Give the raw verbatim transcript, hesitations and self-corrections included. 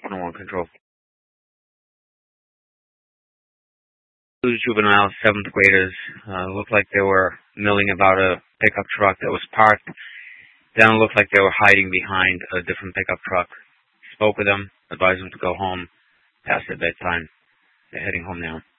one oh one Control. Two juveniles, seventh graders, uh, looked like they were milling about a pickup truck that was parked. Then it looked like they were hiding behind a different pickup truck. Spoke with them, advised them to go home past their bedtime. They're heading home now.